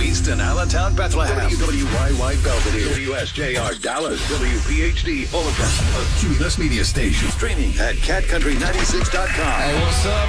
Based in Allentown, Bethlehem. WYY Belvedere. WSJR Dallas. WPHD Fullerton. A Cumulus Media Station. Streaming at catcountry96.com. Hey, what's up?